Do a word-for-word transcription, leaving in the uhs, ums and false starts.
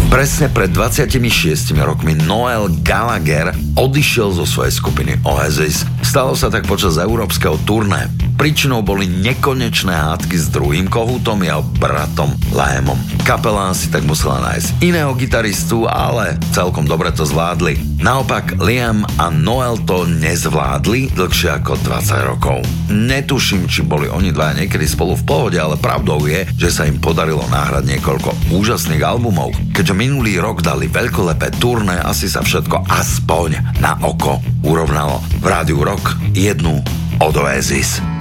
Presne pred dvadsiatimi šiestimi rokmi Noel Gallagher odišiel zo svojej skupiny Oasis. Stalo sa tak počas európskeho turné. Príčinou boli nekonečné hádky s druhým kohútom, jeho bratom Liamom. Kapela si tak musela nájsť iného gitaristu, ale celkom dobre to zvládli. Naopak Liam a Noel to nezvládli dlhšie ako dvadsať rokov. Netuším, či boli oni dvaja niekedy spolu v pohode, ale pravdou je, že sa im podarilo nahrať niekoľko úžasných albumov. Keďže minulý rok dali veľkolepé turné, asi sa všetko aspoň na oko urovnalo. V Rádiu Rock jednu od Oasis.